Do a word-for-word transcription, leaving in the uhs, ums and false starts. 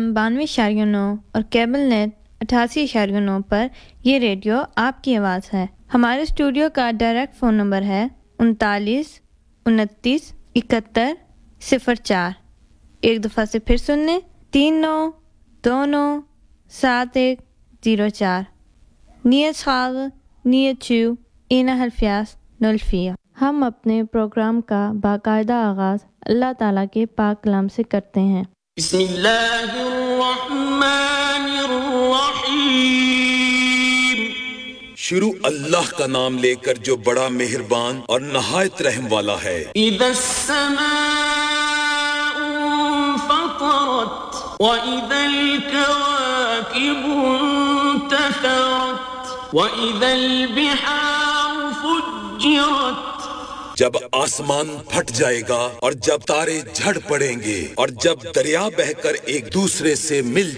M بانوے اشاریہ نو اور کیبل نیٹ اٹھاسی اشاریہ نو پر یہ ریڈیو آپ کی آواز ہے۔ ہمارے اسٹوڈیو کا ڈائریکٹ فون نمبر ہے انتالیس انتیس اکہتر صفر چار۔ ایک دفعہ سے پھر سن لیں، تین نو دو نو سات ایک زیرو چار۔ نیت خواہ نیت چو اینا حلفیاس نلفیہ۔ ہم اپنے پروگرام کا باقاعدہ آغاز اللہ تعالیٰ کے پاک کلام سے کرتے ہیں۔ بسم اللہ الرحمن الرحیم۔ شروع اللہ کا نام لے کر جو بڑا مہربان اور نہایت رحم والا ہے۔ اذا السماء انفطرت واذا الكواكب انتثرت واذا البحار فجرت۔ جب آسمان پھٹ جائے گا اور جب تارے جھڑ پڑیں گے اور جب دریا بہ کر ایک دوسرے سے مل